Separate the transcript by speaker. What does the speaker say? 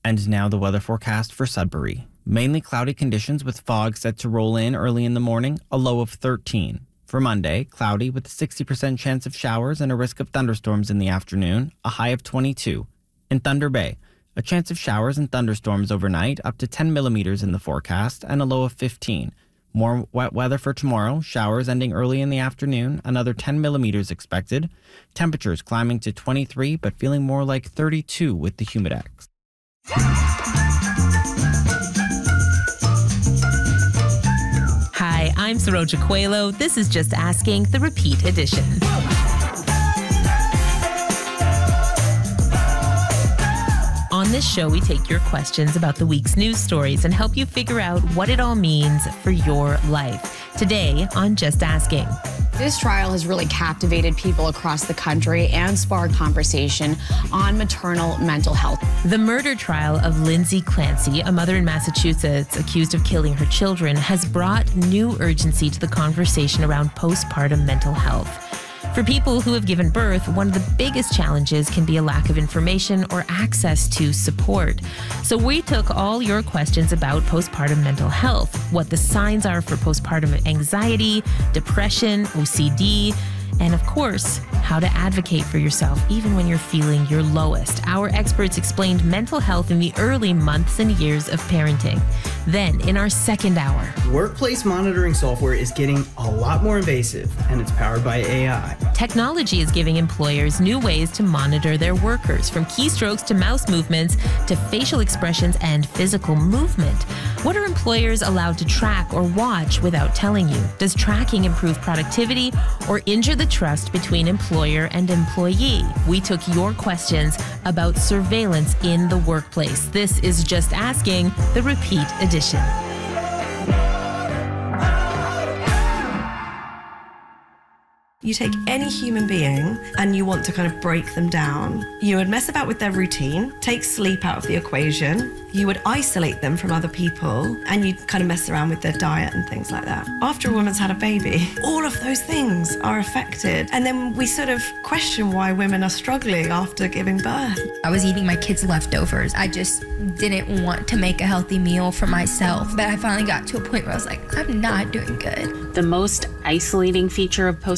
Speaker 1: And now the weather forecast for Sudbury. Mainly cloudy conditions with fog set to roll in early in the morning, a low of 13. For Monday, cloudy with a 60% chance of showers and a risk of thunderstorms in the afternoon, a high of 22. In Thunder Bay, a chance of showers and thunderstorms overnight, up to 10 millimeters in the forecast, and a low of 15. More wet weather for tomorrow, showers ending early in the afternoon, another 10 millimeters expected. Temperatures climbing to 23, but feeling more like 32 with the Humidex.
Speaker 2: Hi, I'm Saroja Coelho. This is Just Asking, the repeat edition. On this show, we take your questions about the week's news stories and help you figure out what it all means for your life. Today on Just Asking.
Speaker 3: This trial has really captivated people across the country and sparked conversation on maternal mental health.
Speaker 2: The murder trial of Lindsay Clancy, a mother in Massachusetts accused of killing her children, has brought new urgency to the conversation around postpartum mental health. For people who have given birth, one of the biggest challenges can be a lack of information or access to support. So we took all your questions about postpartum mental health, what the signs are for postpartum anxiety, depression, OCD, and of course, how to advocate for yourself even when you're feeling your lowest. Our experts explained mental health in the early months and years of parenting. Then, in our second hour,
Speaker 4: workplace monitoring software is getting a lot more invasive, and it's powered by AI.
Speaker 2: Technology is giving employers new ways to monitor their workers, from keystrokes to mouse movements to facial expressions and physical movement. What are employers allowed to track or watch without telling you? Does tracking improve productivity or injure the trust between employer and employee? We took your questions about surveillance in the workplace. This is Just Asking, the repeat edition.
Speaker 5: You take any human being and you want to kind of break them down. You would mess about with their routine, take sleep out of the equation. You would isolate them from other people, and you'd kind of mess around with their diet and things like that. After a woman's had a baby, all of those things are affected. And then we sort of question why women are struggling after giving birth.
Speaker 6: I was eating my kids' leftovers. I just didn't want to make a healthy meal for myself. But I finally got to a point where I was like, I'm not doing good.
Speaker 7: The most isolating feature of